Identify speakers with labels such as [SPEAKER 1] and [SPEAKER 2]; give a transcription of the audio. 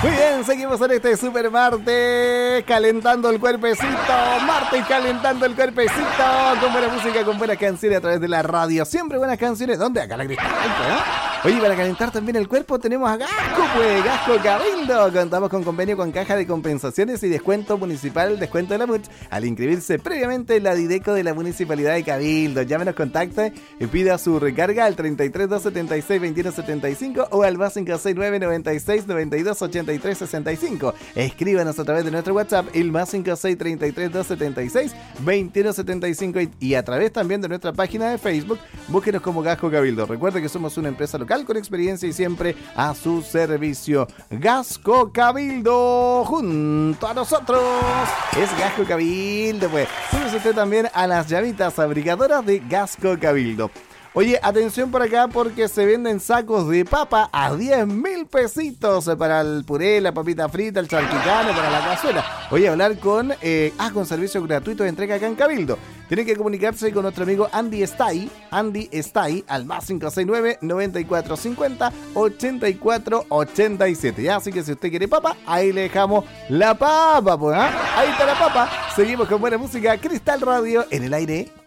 [SPEAKER 1] Muy bien, seguimos en este super martes, calentando el cuerpecito, martes calentando el cuerpecito, con buena música, con buenas canciones a través de la radio, siempre buenas canciones. ¿Dónde? Acá la Cristal, ¿no? Oye, para calentar también el cuerpo tenemos a Gasco, pues, Gasco Cabildo. Contamos con convenio con Caja de Compensaciones y Descuento Municipal, descuento de la MUCH, al inscribirse previamente en la Dideco de la Municipalidad de Cabildo. Llámenos, contacte y pida su recarga al 33 276 2175 o al más 569 96 92 83 65. Escríbanos a través de nuestro WhatsApp, el más 56 33 276 2175 y a través también de nuestra página de Facebook. Búsquenos como Gasco Cabildo. Recuerde que somos una empresa local con experiencia y siempre a su servicio. Gasco Cabildo junto a nosotros. Es Gasco Cabildo, pues. Súbese usted también a las llamitas abrigadoras de Gasco Cabildo. Oye, atención por acá porque se venden sacos de papa a 10.000 pesitos para el puré, la papita frita, el charquicano, para la cazuela. Voy a hablar con servicio gratuito de entrega acá en Cabildo. Tienen que comunicarse con nuestro amigo Andy Stay al más 569 9450 8487. ¿Ya? Así que si usted quiere papa, ahí le dejamos la papa, pues, ¿eh? Ahí está la papa. Seguimos con buena música. Cristal Radio en el aire.